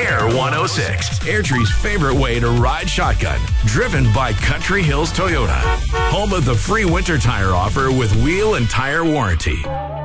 Air 106, Airtree's favorite way to ride shotgun. Driven by Country Hills Toyota. Home of the free winter tire offer with wheel and tire warranty.